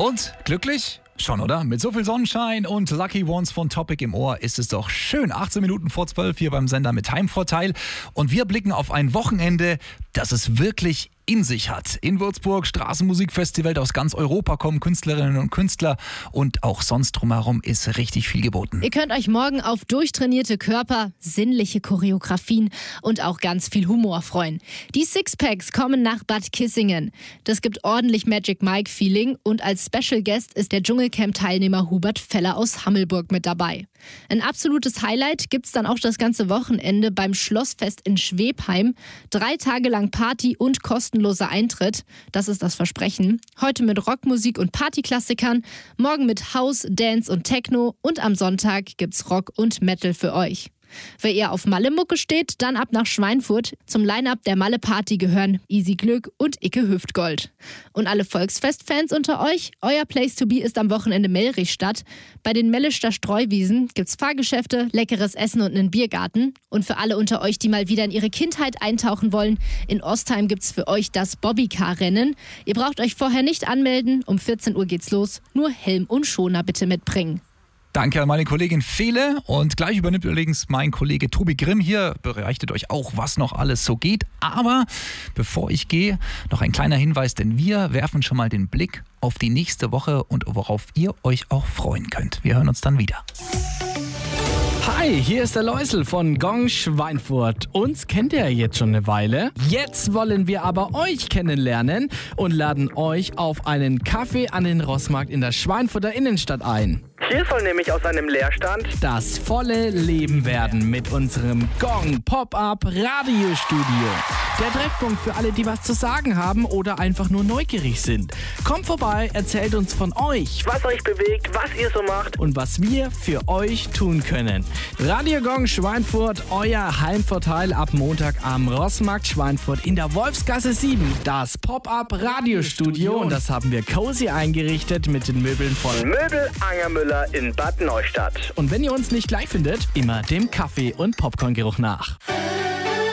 Und glücklich? Schon, oder? Mit so viel Sonnenschein und Lucky Ones von Topic im Ohr ist es doch schön. 18 Minuten vor 12 hier beim Sender mit Heimvorteil. Und wir blicken auf ein Wochenende, das es wirklich in sich hat. In Würzburg, Straßenmusikfestival, aus ganz Europa kommen Künstlerinnen und Künstler und auch sonst drumherum ist richtig viel geboten. Ihr könnt euch morgen auf durchtrainierte Körper, sinnliche Choreografien und auch ganz viel Humor freuen. Die Sixpacks kommen nach Bad Kissingen. Das gibt ordentlich Magic Mike-Feeling und als Special Guest ist der Dschungelcamp-Teilnehmer Hubert Feller aus Hammelburg mit dabei. Ein absolutes Highlight gibt's dann auch das ganze Wochenende beim Schlossfest in Schwebheim. 3 Tage lang Party und kostenloser Eintritt. Das ist das Versprechen. Heute mit Rockmusik und Partyklassikern, morgen mit House, Dance und Techno und am Sonntag gibt's Rock und Metal für euch. Wer eher auf Malle-Mucke steht, dann ab nach Schweinfurt. Zum Line-Up der Malle-Party gehören Easy Glück und Icke Hüftgold. Und alle Volksfest-Fans unter euch, euer Place to be ist am Wochenende Mellrichstadt. Bei den Mellischter Streuwiesen gibt's Fahrgeschäfte, leckeres Essen und einen Biergarten. Und für alle unter euch, die mal wieder in ihre Kindheit eintauchen wollen, in Ostheim gibt's für euch das Bobbycar-Rennen. Ihr braucht euch vorher nicht anmelden, um 14 Uhr geht's los. Nur Helm und Schoner bitte mitbringen. Danke an meine Kollegin Fele und gleich übernimmt übrigens mein Kollege Tobi Grimm hier, berichtet euch auch, was noch alles so geht. Aber bevor ich gehe, noch ein kleiner Hinweis, denn wir werfen schon mal den Blick auf die nächste Woche und worauf ihr euch auch freuen könnt. Wir hören uns dann wieder. Hi, hier ist der Läusel von Gong Schweinfurt. Uns kennt ihr ja jetzt schon eine Weile. Jetzt wollen wir aber euch kennenlernen und laden euch auf einen Kaffee an den Rossmarkt in der Schweinfurter Innenstadt ein. Hier soll nämlich aus einem Leerstand das volle Leben werden mit unserem Gong Pop-Up Radiostudio. Der Treffpunkt für alle, die was zu sagen haben oder einfach nur neugierig sind. Kommt vorbei, erzählt uns von euch, was euch bewegt, was ihr so macht und was wir für euch tun können. Radio Gong Schweinfurt, euer Heimvorteil ab Montag am Rossmarkt Schweinfurt in der Wolfsgasse 7. Das Pop-Up Radiostudio und das haben wir cozy eingerichtet mit den Möbeln von Möbel Angermüller in Bad Neustadt. Und wenn ihr uns nicht gleich findet, immer dem Kaffee- und Popcorngeruch nach.